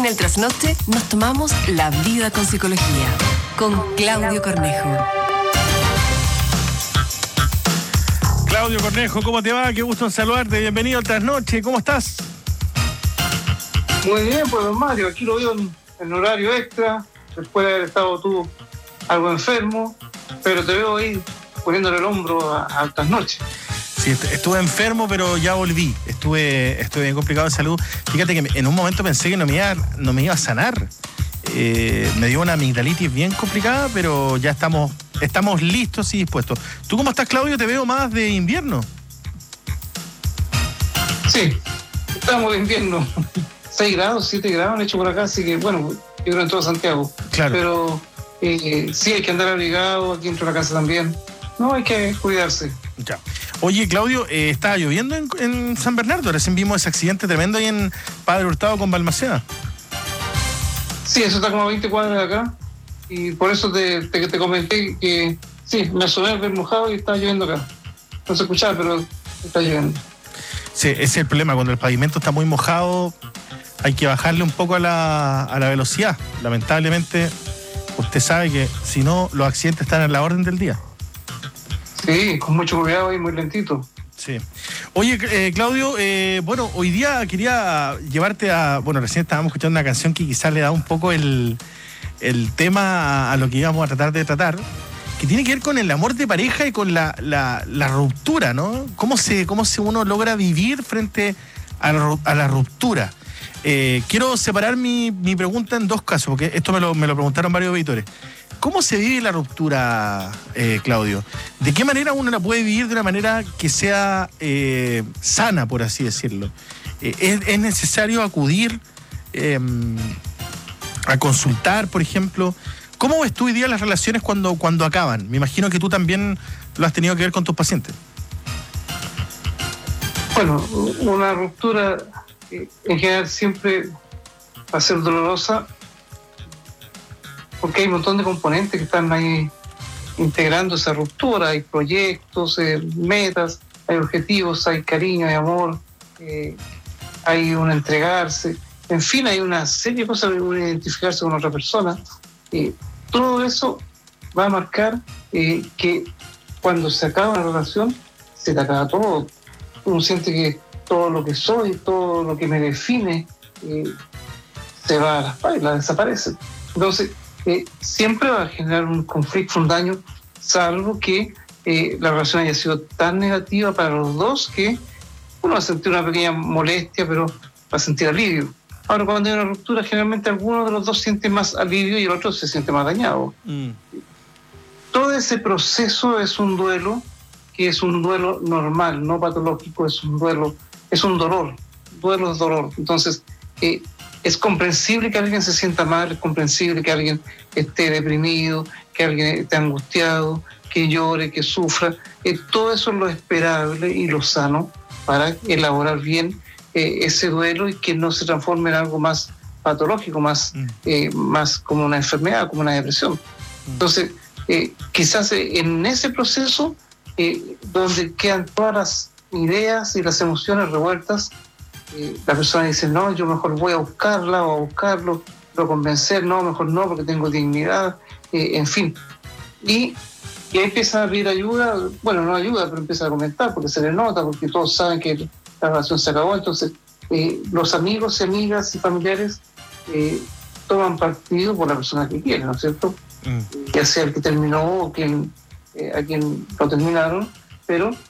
el Trasnoche nos tomamos la vida con psicología. Con Claudio Cornejo. Claudio Cornejo, ¿cómo te va? Qué gusto en saludarte. Bienvenido al Trasnoche. ¿Cómo estás? Muy bien, pues don Mario, aquí lo veo en horario extra, después de haber estado tú algo enfermo, pero te veo ahí poniéndole el hombro a Trasnoche. Sí, estuve enfermo, pero ya volví. Estuve bien complicado de salud. Fíjate que en un momento pensé que no me iba a sanar. Me dio una amigdalitis bien complicada, pero ya estamos listos y dispuestos. ¿Tú cómo estás, Claudio? Te veo más de invierno. Sí, estamos de invierno. 6 grados, 7 grados han hecho por acá, así que bueno, yo creo en todo Santiago. Claro. Pero sí hay que andar abrigado, aquí dentro de la casa también. No, hay que cuidarse. Ya. Oye, Claudio, estaba lloviendo en San Bernardo. Recién vimos ese accidente tremendo ahí en Padre Hurtado con Balmaceda. Sí, eso está como a 20 cuadras de acá. Y por eso te comenté que sí, me asomé al ver mojado y estaba lloviendo acá. No se escuchaba, pero está lloviendo. Sí, ese es el problema. Cuando el pavimento está muy mojado, hay que bajarle un poco a la velocidad. Lamentablemente, usted sabe que si no, los accidentes están a la orden del día. Sí, con mucho cuidado y muy lentito. Sí. Oye, Claudio, bueno, hoy día quería llevarte a... Bueno, recién estábamos escuchando una canción que quizás le da un poco el tema a lo que íbamos a tratar de tratar, que tiene que ver con el amor de pareja y con la ruptura, ¿no? ¿Cómo se uno logra vivir frente a la ruptura? Quiero separar mi pregunta en dos casos, porque esto me lo preguntaron varios auditores. ¿Cómo se vive la ruptura, Claudio? ¿De qué manera uno la puede vivir de una manera que sea sana, por así decirlo? ¿Es necesario acudir a consultar, por ejemplo? ¿Cómo ves tú hoy día las relaciones cuando acaban? Me imagino que tú también lo has tenido que ver con tus pacientes. Bueno, una ruptura en general siempre va a ser dolorosa, porque hay un montón de componentes que están ahí integrando esa ruptura. Hay proyectos, metas, hay objetivos, hay cariño, hay amor, hay un entregarse. En fin, hay una serie de cosas de identificarse con otra persona. Todo eso va a marcar que cuando se acaba una relación, se te acaba todo. Uno siente que todo lo que soy, todo lo que me define, se va a las pailas, desaparece. Entonces, siempre va a generar un conflicto, un daño, salvo que la relación haya sido tan negativa para los dos que uno va a sentir una pequeña molestia, pero va a sentir alivio. Ahora, cuando hay una ruptura, generalmente alguno de los dos siente más alivio y el otro se siente más dañado. Todo ese proceso es un duelo, que es un duelo normal, no patológico, es un dolor. Duelo es dolor. Entonces, es comprensible que alguien se sienta mal, es comprensible que alguien esté deprimido, que alguien esté angustiado, que llore, que sufra. Todo eso es lo esperable y lo sano para elaborar bien ese duelo y que no se transforme en algo más patológico, más como una enfermedad, como una depresión. Entonces, quizás en ese proceso, donde quedan todas las ideas y las emociones revueltas, la persona dice, no, yo mejor voy a buscarla o a buscarlo, lo convencer, no, mejor no, porque tengo dignidad, en fin. Y ahí empieza a pedir ayuda, bueno, no ayuda, pero empieza a comentar, porque se le nota, porque todos saben que la relación se acabó. Entonces, los amigos y amigas y familiares toman partido por la persona que quieren, ¿no es cierto? Ya sea el que terminó o a quien lo terminaron, pero